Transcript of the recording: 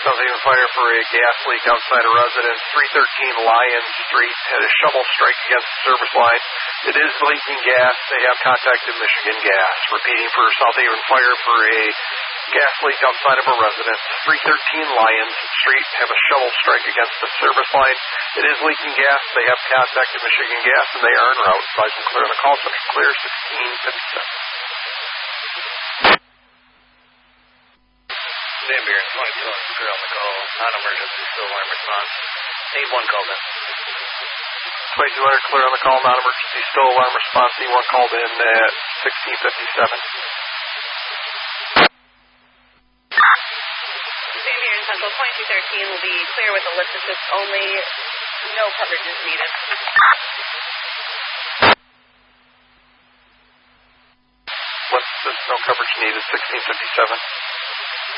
Southhaven Fire for a gas leak outside a residence. 313 Lyons Street had a shovel strike against the service line. It is leaking gas. They have contacted Michigan Gas. Repeating for Southhaven Fire for a gas leak outside of a residence. 313 Lyons Street have a shovel strike against the service line. It is leaking gas. They have contacted Michigan Gas, and they are en route. Advise and clear on the call. Central clear 1657. Ambulance 22 on clear on the call. Non-emergency, still alarm response. Need one called in. 2200 clear on the call. Non-emergency, still alarm response. Need one called in at 1657. Ambulance Central 2213 will be clear with a lift assist only. No coverage is needed. Lift assist, no coverage needed. 1657.